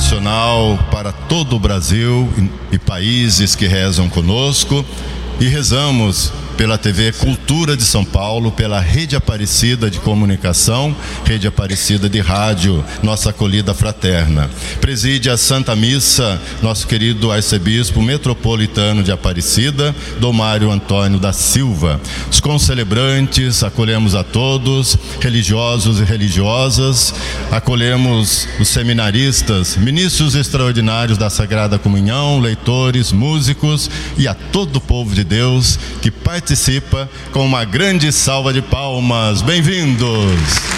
nacional para todo o Brasil e países que rezam conosco, e rezamos pela TV Cultura de São Paulo, pela Rede Aparecida de Comunicação, Rede Aparecida de Rádio, nossa acolhida fraterna. Preside a Santa Missa nosso querido arcebispo metropolitano de Aparecida, Dom Mário Antônio da Silva. Os concelebrantes, acolhemos a todos, religiosos e religiosas, acolhemos os seminaristas, ministros extraordinários da Sagrada Comunhão, leitores, músicos e a todo o povo de Deus que participa com uma grande salva de palmas. Bem-vindos!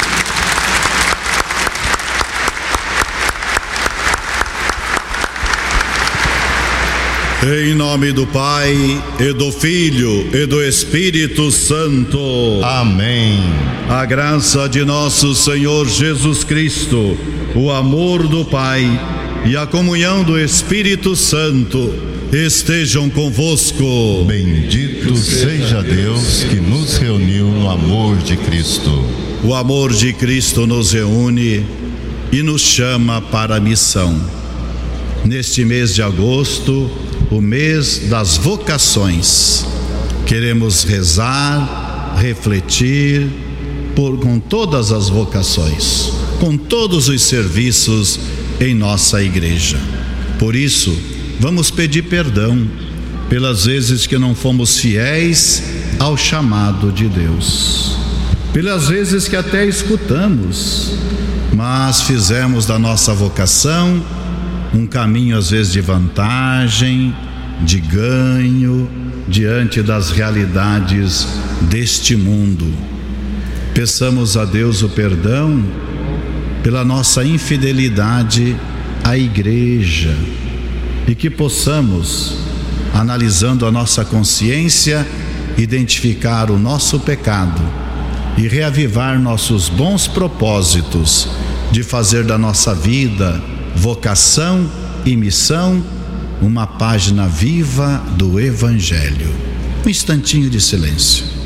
Em nome do Pai, e do Filho, e do Espírito Santo. Amém. A graça de nosso Senhor Jesus Cristo, o amor do Pai e a comunhão do Espírito Santo estejam convosco. Bendito seja Deus que nos reuniu no amor de Cristo. O amor de Cristo nos reúne e nos chama para a missão. Neste mês de agosto, o mês das vocações, queremos rezar, refletir com todas as vocações, com todos os serviços em nossa igreja. Por isso, vamos pedir perdão pelas vezes que não fomos fiéis ao chamado de Deus, pelas vezes que até escutamos, mas fizemos da nossa vocação um caminho às vezes de vantagem, de ganho, diante das realidades deste mundo. Peçamos a Deus o perdão pela nossa infidelidade à igreja, e que possamos, analisando a nossa consciência, identificar o nosso pecado e reavivar nossos bons propósitos de fazer da nossa vida, vocação e missão, uma página viva do Evangelho. Um instantinho de silêncio.